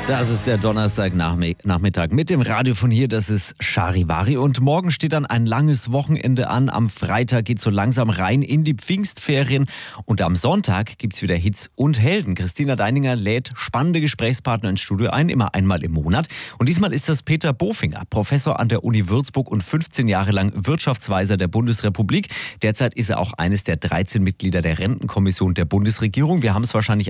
Das ist der Donnerstagnachmittag mit dem Radio von hier, das ist Charivari. Und morgen steht dann ein langes Wochenende an. Am Freitag geht so langsam rein in die Pfingstferien. Und am Sonntag gibt's wieder Hits und Helden. Christina Deininger lädt spannende Gesprächspartner ins Studio ein, immer einmal im Monat. Und diesmal ist das Peter Bofinger, Professor an der Uni Würzburg und 15 Jahre lang Wirtschaftsweiser der Bundesrepublik. Derzeit ist er auch eines der 13 Mitglieder der Rentenkommission der Bundesregierung. Wir haben es wahrscheinlich